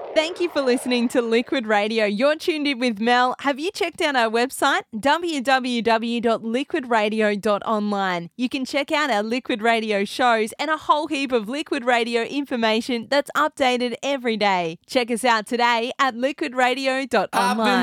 Thank you for listening to Liquid Radio. You're tuned in with Mel. Have you checked out our website? www.liquidradio.online. You can check out our Liquid Radio shows and a whole heap of Liquid Radio information that's updated every day. Check us out today at liquidradio.online.